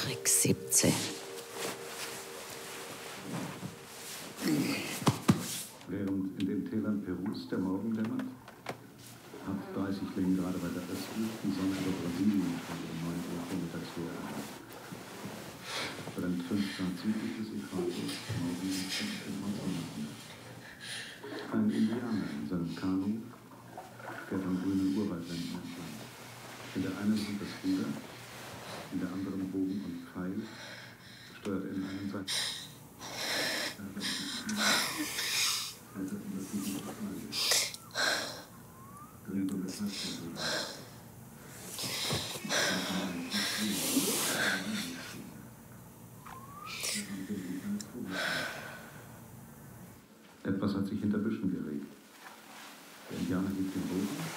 Trick 17. Während in den Tälern Perus der Morgen dämmert, hat 30 Längengrade weiter östlich die Sonne über Brasilien schon um 9 Uhr Vormittagshöhe erreicht. Brennt 5 Grad südlich des Äquators, morgen 15 Grad Sonnenlicht. Ein Indianer in seinem Kanu fährt am grünen Urwaldwänden entlang. In der einen Hand das Ruder, in der anderen Bogen und Pfeil, steuert er in einen Seil. Etwas hat sich hinter Büschen geregt. Der Indianer hebt den Bogen